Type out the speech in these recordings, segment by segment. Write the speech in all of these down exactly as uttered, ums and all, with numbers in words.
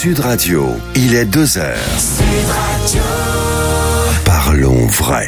Sud Radio, il est deux heures. Sud Radio. Parlons vrai.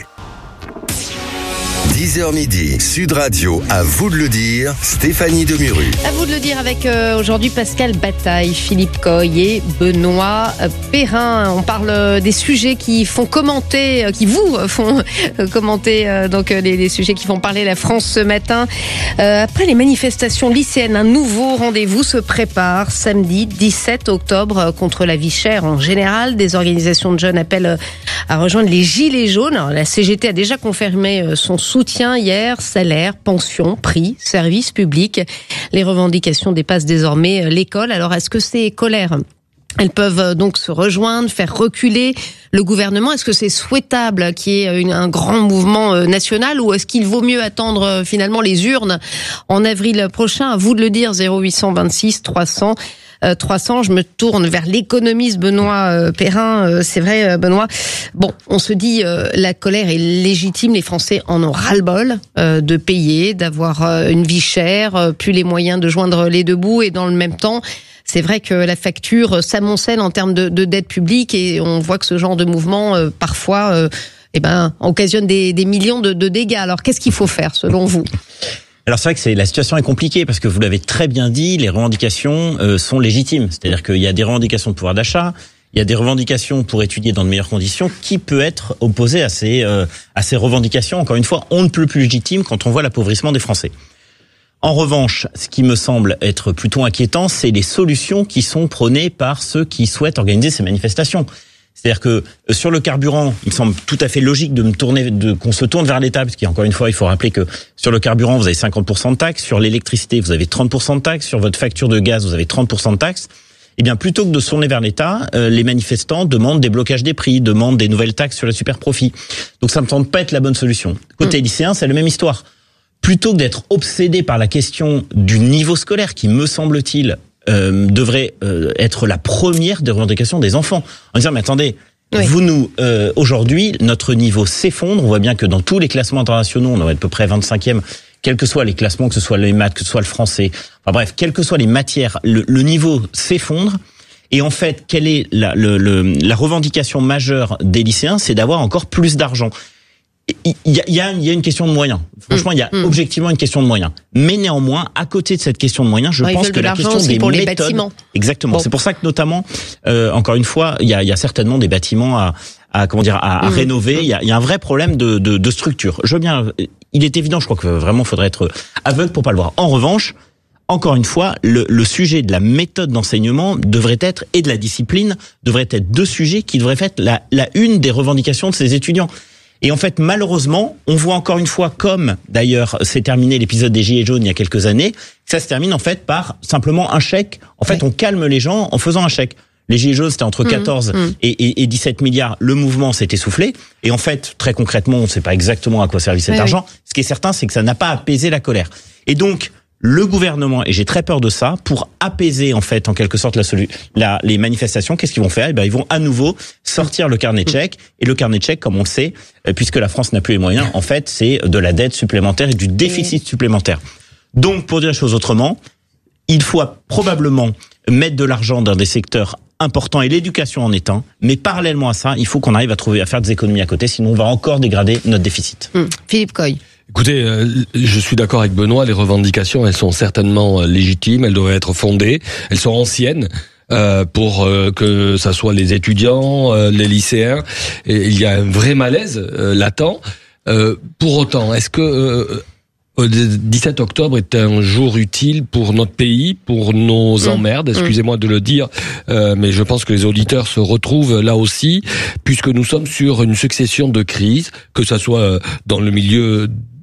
dix heures midi, Sud Radio, à vous de le dire, Stéphanie Demuru. À vous de le dire avec euh, aujourd'hui Pascal Bataille, Philippe Coy et Benoît Perrin. On parle des sujets qui font commenter, euh, qui vous font euh, commenter euh, donc euh, les, les sujets qui font parler la France ce matin. Euh, après les manifestations lycéennes, un nouveau rendez-vous se prépare samedi dix-sept octobre euh, contre la vie chère en général. Des organisations de jeunes appellent euh, à rejoindre les Gilets jaunes. Alors, la C G T a déjà confirmé euh, son soutien hier, salaire, pension, prix, services publics. Les revendications dépassent désormais l'école. Alors, est-ce que ces colères, elles peuvent donc se rejoindre, faire reculer le gouvernement? Est-ce que c'est souhaitable qu'il y ait un grand mouvement national ou est-ce qu'il vaut mieux attendre finalement les urnes en avril prochain? À vous de le dire, zéro huit cent vingt-six trois cents trois cents. Je me tourne vers l'économiste Benoît Perrin. C'est vrai, Benoît. Bon, on se dit euh, la colère est légitime. Les Français en ont ras-le-bol euh, de payer, d'avoir euh, une vie chère, euh, plus les moyens de joindre les deux bouts. Et dans le même temps, c'est vrai que la facture s'amoncelle en termes de, de dette publique et on voit que ce genre de mouvement, euh, parfois, euh, eh ben, occasionne des, des millions de, de dégâts. Alors, qu'est-ce qu'il faut faire, selon vous ? Alors c'est vrai que c'est, la situation est compliquée parce que vous l'avez très bien dit, les revendications euh, sont légitimes. C'est-à-dire qu'il y a des revendications de pouvoir d'achat, il y a des revendications pour étudier dans de meilleures conditions. Qui peut être opposé à ces euh, à ces revendications? Encore une fois, on ne peut plus légitime quand on voit l'appauvrissement des Français. En revanche, ce qui me semble être plutôt inquiétant, c'est les solutions qui sont prônées par ceux qui souhaitent organiser ces manifestations. C'est-à-dire que sur le carburant, il me semble tout à fait logique de me tourner, de qu'on se tourne vers l'État, parce qu'encore une fois, il faut rappeler que sur le carburant, vous avez cinquante pour cent de taxes, sur l'électricité, vous avez trente pour cent de taxes, sur votre facture de gaz, vous avez trente pour cent de taxes. Eh bien, plutôt que de se tourner vers l'État, euh, les manifestants demandent des blocages des prix, demandent des nouvelles taxes sur les superprofits. Donc, ça me semble pas être la bonne solution. Côté mmh. lycéen, c'est la même histoire. Plutôt que d'être obsédé par la question du niveau scolaire, qui me semble-t-il Euh, devrait euh, être la première des revendications des enfants. En disant, mais attendez, oui. vous nous, euh, aujourd'hui, notre niveau s'effondre. On voit bien que dans tous les classements internationaux, on est à peu près vingt-cinquième, quels que soient les classements, que ce soit les maths, que ce soit le français, enfin bref, quelles que soient les matières, le, le niveau s'effondre. Et en fait, quelle est la, le, le, la revendication majeure des lycéens? C'est d'avoir encore plus d'argent. Il y a, il y a, il y a une question de moyens. Franchement, il y a mmh. objectivement une question de moyens. Mais néanmoins, à côté de cette question de moyens, je ouais, pense que la question des pour méthodes, les bâtiments. Exactement. Bon. C'est pour ça que notamment, euh, encore une fois, il y a, il y a certainement des bâtiments à, à comment dire, à, à mmh. rénover. Il y a, il y a un vrai problème de, de, de structure. Je veux bien. Il est évident, je crois que vraiment, il faudrait être aveugle pour pas le voir. En revanche, encore une fois, le, le sujet de la méthode d'enseignement devrait être et de la discipline devrait être deux sujets qui devraient être la, la une des revendications de ces étudiants. Et en fait, malheureusement, on voit encore une fois, comme d'ailleurs s'est terminé l'épisode des Gilets jaunes il y a quelques années, que ça se termine en fait par simplement un chèque. En fait, oui. on calme les gens en faisant un chèque. Les Gilets jaunes, c'était entre mmh, quatorze mmh. Et, et, et dix-sept milliards. Le mouvement s'est essoufflé. Et en fait, très concrètement, on ne sait pas exactement à quoi servit cet oui, argent. Oui. Ce qui est certain, c'est que ça n'a pas apaisé la colère. Et donc, le gouvernement, et j'ai très peur de ça, pour apaiser en fait en quelque sorte la, solu- la les manifestations, qu'est-ce qu'ils vont faire? Eh ben ils vont à nouveau sortir le carnet de chèques, et le carnet de chèques, comme on le sait, puisque la France n'a plus les moyens, en fait c'est de la dette supplémentaire et du déficit supplémentaire. Donc pour dire les choses autrement, il faut probablement mettre de l'argent dans des secteurs importants, et l'éducation en est un, mais parallèlement à ça, il faut qu'on arrive à trouver à faire des économies à côté, sinon on va encore dégrader notre déficit. Mmh. Philippe Coy. Écoutez, euh, je suis d'accord avec Benoît, les revendications, elles sont certainement euh, légitimes, elles devraient être fondées, elles sont anciennes. Euh, pour euh, que ça soit les étudiants, euh, les lycéens, et il y a un vrai malaise euh, latent. Euh, pour autant, est-ce que euh, le dix-sept octobre est un jour utile pour notre pays, pour nos emmerdes, excusez-moi de le dire, euh, mais je pense que les auditeurs se retrouvent là aussi, puisque nous sommes sur une succession de crises, que ça soit dans le milieu